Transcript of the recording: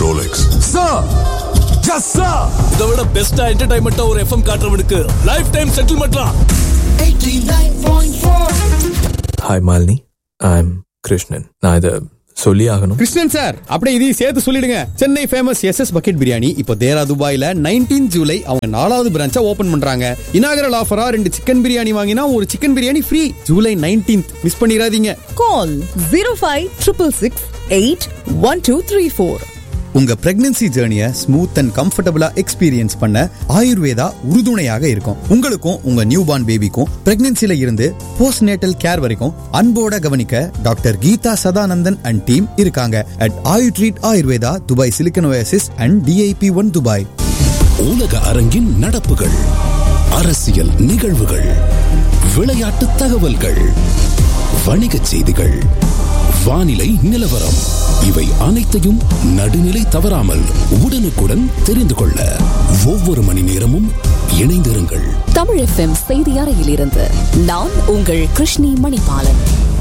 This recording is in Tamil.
ரோலெக்ஸ். Sir yes sir. இதை விட பெஸ்டா என்டர்டைன்மெண்டா ஒரு FM காட்டுறவனுக்கு life time செட்டில்மெண்ட்லாம். 89.4. Hi Malini, I am Krishnan. நான் இதை சொல்லி ஆகணும். கிருஷ்ணன் சார், அப்படியே இதையும் சேர்த்து சொல்லிடுங்க. Chennai famous SS bucket biryani இப்போ தேரா துபாயில 19 ஜூலை அவங்க 4வது பிரான்ச்சை ஓபன் பண்றாங்க. இனாகரல் ஆஃபரா 2 சிக்கன் பிரியாணி வாங்கினா ஒரு chicken biryani free. July 19th miss பண்ணிடாதீங்க. கால் 0566681234. உங்க பிரெக்னன்சி ஜர்னியை ஸ்மூத் அண்ட் கம்ஃபர்டபுளா எக்ஸ்பீரியன்ஸ் பண்ண ஆயுர்வேதா உறுதுணையாக இருக்கும். உங்களுக்கும் உங்க நியூ பார்ன் பேபிக்கும் பிரெக்னன்சில இருந்து போஸ்ட் நேட்டல் கேர் வரைக்கும் அன்போட கவனிக்க doctor Geetha Sadanandan and team இருக்காங்க at Ayutreat Ayurveda, Dubai silicon oasis and DIP1 Dubai. உலக அரங்கின் நடப்புகள், அரசியல் நிகழ்வுகள், விளையாட்டு தகவல்கள், வணிகச் செய்திகள், வானிலை நிலவரம், இவை அனைத்தையும் நடுநிலை தவறாமல் உடனுக்குடன் தெரிந்து கொள்ள ஒவ்வொரு மணி நேரமும் இணைந்திருங்கள். தமிழ் FM செய்தி அறையிலிருந்து நான் உங்கள் கிருஷ்ணி மணிபாலன்.